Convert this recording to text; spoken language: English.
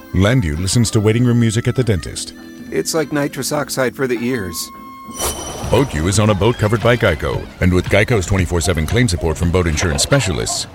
Landu listens to waiting room music at the dentist. It's like nitrous oxide for the ears. BoatU is on a boat covered by Geico. And with Geico's 24/7 claim support from boat insurance specialists,